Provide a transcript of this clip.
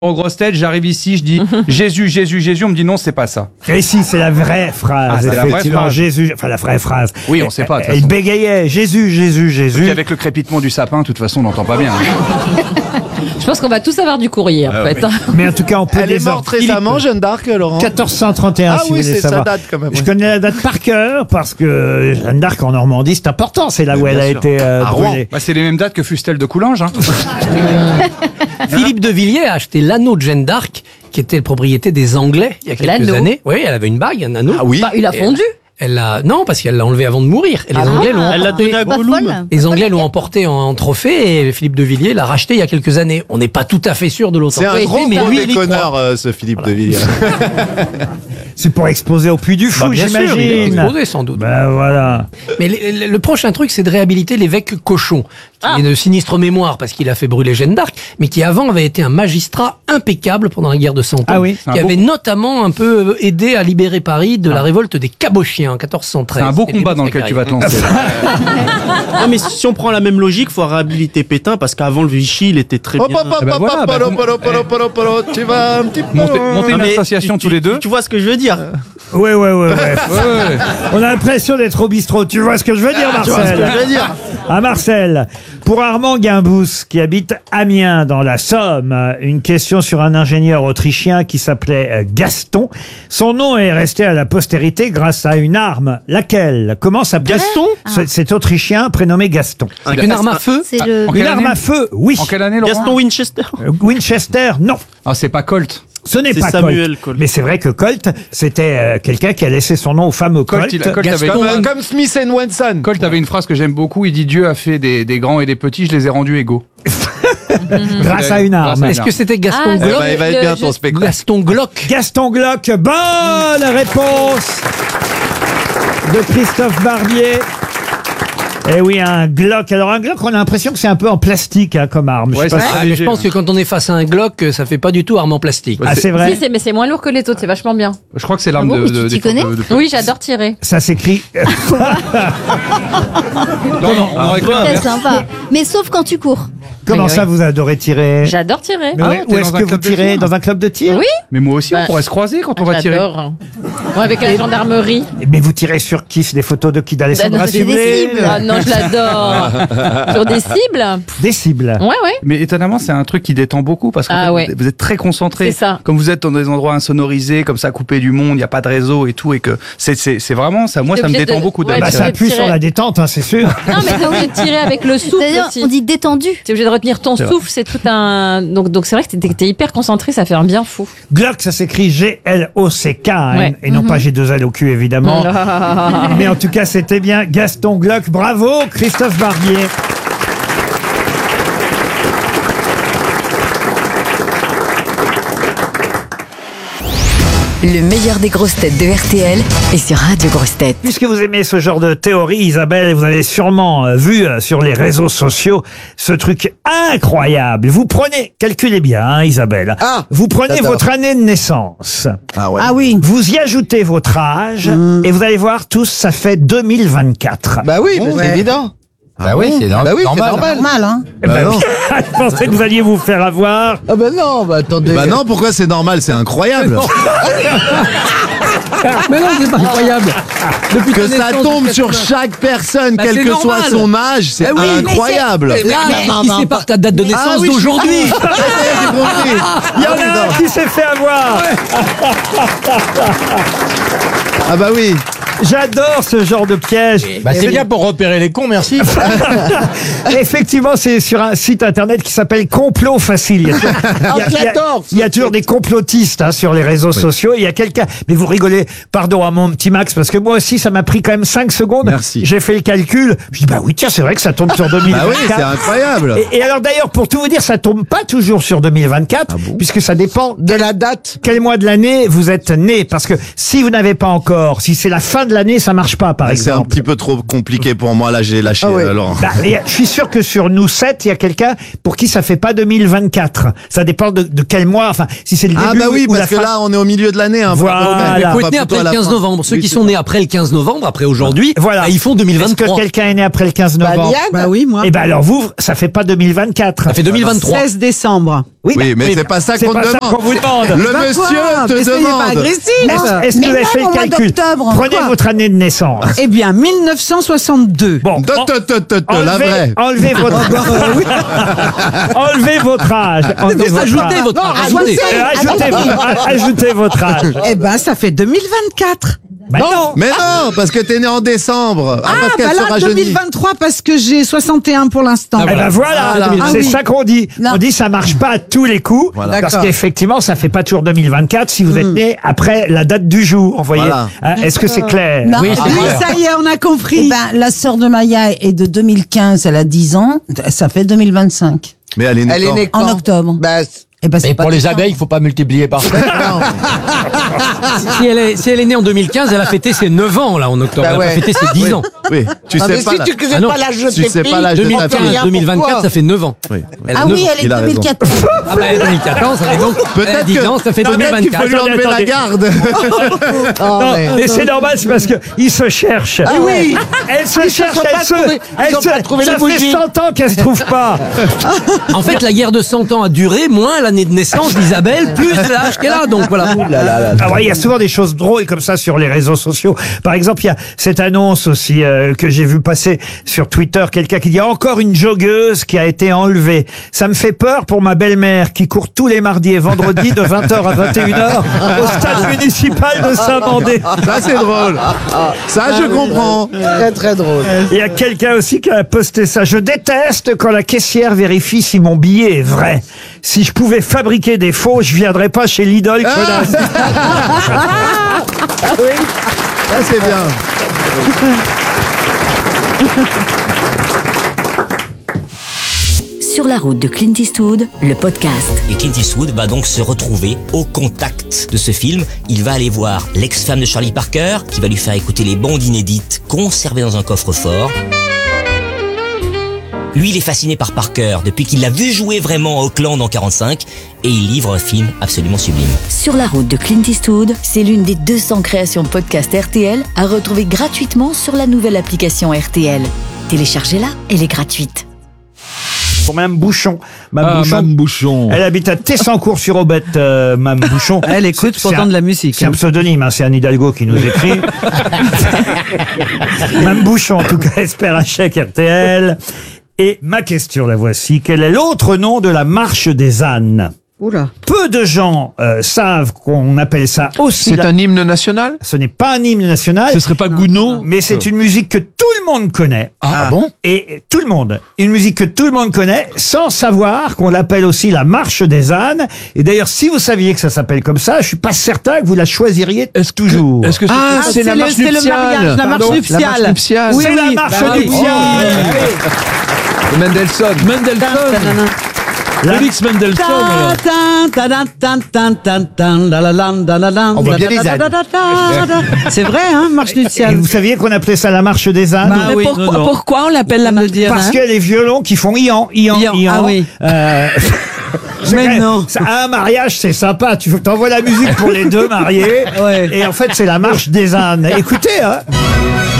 Aux grosses têtes, j'arrive ici, je dis Jésus, Jésus, Jésus. On me dit non, c'est pas ça. Et si, c'est la vraie phrase. Ah, c'est la vraie effectivement, phrase. Jésus, enfin la vraie phrase. Oui, on sait pas. de toute Elle façon. bégayait Jésus, Jésus, Jésus. Puis avec le crépitement du sapin, de toute façon, on n'entend pas bien. Je pense qu'on va tous avoir du courrier, en fait. Mais en tout cas, on peut Elle est morte récemment, Jeanne d'Arc, Laurent. 1431, Ah si vous oui, voulez c'est ça savoir. date quand même. Je connais la date par cœur parce que Jeanne d'Arc en Normandie, c'est important. C'est là où elle a été brûlée. Bah, c'est les mêmes dates que Fustel de Coulanges. Hein. Philippe de Villiers a acheté l'anneau de Jeanne d'Arc, qui était la propriété des Anglais il y a quelques L'anneau. années. Oui, elle avait une bague, un anneau. Ah oui. Bah, il a fondu. Non, parce qu'elle l'a enlevé avant de mourir. Et les Anglais l'ont Elle l'a donné à Pas Gollum. folle. Les Anglais l'ont emporté en trophée et Philippe de Villiers l'a racheté il y a quelques années. On n'est pas tout à fait sûr de C'est un l'authenticité, gros mais lui, il y croit. déconneur, ce Philippe de Villiers. C'est pour exposer au Puy du Fou, Bah, bien sûr, il est j'imagine. exposé sans doute. Ben voilà. Mais le prochain truc, c'est de réhabiliter l'évêque Cochon, qui est de sinistre mémoire parce qu'il a fait brûler Jeanne d'Arc, mais qui avant avait été un magistrat impeccable pendant la guerre de Cent Ans, Ah oui. qui avait notamment un peu aidé à libérer Paris de la révolte des Cabochiens en 1413. C'est un beau Et combat puis, dans ça lequel tu arrive. vas te lancer. Non, mais si on prend la même logique, faut réhabiliter Pétain parce qu'avant le Vichy, il était très Hop, bien. hop, hop, bah hop, voilà, hop, bah, polo, vous- polo, polo, polo, polo, tu vas un petit peu. Montez une Non, mais association tous les deux. Tu vois ce que je veux dire? Ouais. Ouais. On a l'impression d'être au bistrot. Tu vois ce que je veux dire, Tu vois ce que Marcel? je veux dire? À Marcel, pour Armand Guimbous, qui habite Amiens, dans la Somme, une question sur un ingénieur autrichien qui s'appelait Gaston. Son nom est resté à la postérité grâce à une arme. Laquelle? Comment s'appelle Gaston cet Autrichien prénommé Gaston. Une arme à feu. C'est le. En Une quelle arme année à feu, oui. En quelle année, Laurent? Gaston Winchester. Winchester, non. Ah, c'est pas Colt. Ce n'est C'est pas Samuel Colt. Colt. Mais c'est vrai que Colt, c'était quelqu'un qui a laissé son nom au fameux Colt. Colt avait, Comme Smith and Wesson. Colt avait une phrase que j'aime beaucoup. Il dit Dieu a fait des grands et des petits, je les ai rendus égaux. grâce à une arme. Grâce à Est-ce que c'était Gaston Ah, Glock? Il va être bien ton spectacle. Gaston Glock. Gaston Glock, bonne réponse de Christophe Barbier. Eh oui, un Glock. Alors un Glock, on a l'impression que c'est un peu en plastique comme arme. Ouais, Je sais pas c'est si- ça. Ah, mais je pense que quand on est face à un Glock, ça fait pas du tout arme en plastique. Ah, c'est vrai. Si, mais c'est moins lourd que les autres, c'est vachement bien. Je crois que c'est l'arme Ah bon, de. tu t'y connais Oui, j'adore tirer. Ça s'écrit. Non, on aurait cru un C'est verre. sympa. Mais sauf quand tu cours. Comment Oui, ça, vous adorez tirer? J'adore tirer. Mais Ah, oui, t'es où est-ce dans que un vous club de tirez? tir Dans un club de tir? Oui. Mais moi aussi, Bah, on pourrait se croiser quand on va tirer. J'adore. Ouais, avec la gendarmerie. Mais vous tirez sur qui? C'est des photos de qui? D'Alessandra C'est des Sublet? cibles. Ah non, je l'adore. Sur des cibles. Des cibles. Ouais. Mais étonnamment, c'est un truc qui détend beaucoup parce que Ah ouais. vous êtes très concentré. C'est ça. Comme vous êtes dans des endroits insonorisés, comme ça, coupés du monde, il n'y a pas de réseau et tout, et que c'est vraiment ça. Moi, T'es ça me obligé détend de- beaucoup de ouais, Bah, tu ça vas appuie tirer. sur la détente, c'est sûr. Non, mais t'es obligé de tirer avec le souffle D'ailleurs, aussi. on dit détendu. T'es obligé de retenir ton souffle, c'est tout un. Donc c'est vrai que t'es hyper concentré, ça fait un bien fou. Glock, ça s'écrit G-L-O-C-K, hein, Ouais. et non pas G2L au cul, évidemment. Ah. Mais en tout cas, c'était bien Gaston Glock. Bravo, Christophe Barbier. Le meilleur des grosses têtes de RTL est sur Radio Grosses Têtes. Puisque vous aimez ce genre de théorie, Isabelle, vous avez sûrement vu sur les réseaux sociaux ce truc incroyable. Vous prenez, calculez bien, hein, Isabelle. Ah, vous prenez j'adore. votre année de naissance. Ah ouais. oui. Vous y ajoutez votre âge et vous allez voir tous, ça fait 2024. Bah oui, mais c'est évident. Bah oui, c'est Bah oui, c'est normal. normal. Hein. Eh ben, je pensais que vous alliez vous faire avoir. Ah bah non, bah attendez. Bah non, pourquoi c'est normal? C'est incroyable. Mais non, c'est pas incroyable. Depuis Que ta ça naissance tombe jusqu'à sur toi. chaque personne, Bah, quel c'est que soit normal. son âge, c'est Ah oui, mais incroyable. Là, il sépare ta date de naissance Ah oui, d'aujourd'hui. j'ai compris. Il y en a un qui s'est fait avoir. Ah bah oui. J'adore ce genre de piège. Bah c'est bien pour repérer les cons, merci. Effectivement, c'est sur un site internet qui s'appelle Complot Facile. Il y a toujours des complotistes sur les réseaux sociaux. Il y a quelqu'un, mais vous rigolez, pardon à mon petit Max, parce que moi aussi, ça m'a pris quand même 5 secondes. Merci. J'ai fait le calcul. Je dis, bah oui, tiens, c'est vrai que ça tombe sur 2024. Bah oui, c'est incroyable. Et alors d'ailleurs, pour tout vous dire, ça tombe pas toujours sur 2024, puisque ça dépend De la date. quel mois de l'année vous êtes né. Parce que si vous n'avez pas encore, si c'est la fin de l'année, ça marche pas, par C'est un exemple. petit peu trop compliqué pour moi, là j'ai lâché Laurent. Bah, et je suis sûr que sur nous 7, il y a quelqu'un pour qui ça fait pas 2024. Ça dépend de quel mois, enfin, si c'est le début Ah bah oui, ou la parce que fin. là on est au milieu de l'année. Hein, Voilà. Il Pas faut être né après le 15 novembre. Ceux qui sont nés après le 15 novembre, après aujourd'hui, Voilà. bah, ils font Est-ce 2023. que quelqu'un est né après le 15 novembre? Bah oui, moi. Eh ben alors vous, ça fait pas 2024. Ça fait 2023. 16 décembre. Oui, mais c'est pas ça c'est qu'on pas te ça demande. qu'on vous demande. Le monsieur te demande. Est-ce que vous avez fait le calcul? Prenez votre année de naissance. Eh bien, 1962. Bon, La vraie. enlevez votre enlevez votre âge. Enlevez votre Ajoutez âge. votre âge. Ajoutez votre âge. Eh ben, ça fait 2024. Bah non. Mais non, parce que t'es né en décembre. Parce qu'elle bah se là, rajeunit. 2023 parce que j'ai 61 pour l'instant. Eh ben voilà, c'est oui. ça qu'on dit. Non. On dit ça marche pas à tous les coups, parce D'accord. qu'effectivement ça fait pas toujours 2024 si vous êtes né après la date du jour. Vous voyez. Voilà. Est-ce que c'est clair? Non. Oui, Oui, ça y est, on a Eh compris. ben, la sœur de Maya est de 2015, elle a 10 ans, ça fait 2025. Mais elle est née quand En octobre. Eh ben, c'est Mais pas pour les décembre. abeilles, il faut pas multiplier par 7. Si elle est née en 2015, elle a fêté ses 9 ans, là, en octobre. Elle a pas fêté ses 10 ans. Oui, tu sais pas. Ah non, Tu sais pas l'âge de ta 2015, fille. 2024, ça fait 9 ans. Oui. Elle a Ah 9 oui, ans. elle est Il a raison. 2014. Ah bah, 2014, ça fait donc. Elle a Peut-être 10 ans, ça fait peut-être qu'il 2024. faut lui enlever la Attendez. garde. Non, mais c'est normal, c'est parce qu'il se cherche. Ah oui. Elle se cherche, ça fait 100 ans qu'elle se trouve pas. En fait, la guerre de 100 ans a duré, moins l'année de naissance d'Isabelle, plus l'âge qu'elle a. Donc voilà. Alors, il y a souvent des choses drôles comme ça sur les réseaux sociaux. Par exemple, il y a cette annonce aussi que j'ai vu passer sur Twitter, quelqu'un qui dit encore une joggeuse qui a été enlevée. Ça me fait peur pour ma belle-mère qui court tous les mardis et vendredis de 20h à 21h au stade municipal de Saint-Mandé. Ça, c'est drôle. Ça, je comprends. Très, très drôle. Il y a quelqu'un aussi qui a posté ça. Je déteste quand la caissière vérifie si mon billet est vrai. Si je pouvais fabriquer des faux, je viendrais pas chez Lidl, connasse. Ça, c'est bien. Sur la route de Clint Eastwood, le podcast. Et Clint Eastwood va donc se retrouver au contact de ce film. Il va aller voir l'ex-femme de Charlie Parker, qui va lui faire écouter les bandes inédites conservées dans un coffre-fort. Lui, il est fasciné par Parker depuis qu'il l'a vu jouer vraiment à Auckland en 45 et il livre un film absolument sublime. Sur la route de Clint Eastwood, c'est l'une des 200 créations podcast RTL à retrouver gratuitement sur la nouvelle application RTL. Téléchargez-la, elle est gratuite. Pour Mme Bouchon. Mme Bouchon. Elle habite à Tessancourt-sur-Aubette, Mme Bouchon. Elle écoute C'est pourtant un- de la musique. C'est un pseudonyme, hein, c'est Anne Hidalgo qui nous écrit. Mme Bouchon, en tout cas, espère un chèque RTL. Et ma question, la voici. Quel est l'autre nom de la marche des ânes? Oula. Peu de gens savent qu'on appelle ça aussi. C'est un hymne national? Ce n'est pas un hymne national. Ce serait pas Gounod? Mais c'est une musique que tout le monde connaît. Ah bon? Et tout le monde. Une musique que tout le monde connaît, sans savoir qu'on l'appelle aussi la marche des ânes. Et d'ailleurs, si vous saviez que ça s'appelle comme ça, je suis pas certain que vous la choisiriez toujours. Est-ce que c'est la marche c'est le nuptiale? mariage, la marche Pardon, nuptiale. La marche nuptiale. C'est la marche bah oui. nuptiale. Mendelssohn. Félix Mendelssohn, alors. On voit bien les ânes. C'est vrai, hein, marche Et nuptiale. vous saviez qu'on appelait ça la marche des ânes? Bah oui. Pourquoi on l'appelle la marche? Parce qu'il y a les violons qui font ian, ian, Ian, ian. ah oui. C'est Mais quand même- non. À un mariage, c'est sympa. Tu t'envoies la musique pour les deux mariés. Ouais. Et en fait, c'est la marche des ânes. Écoutez, hein.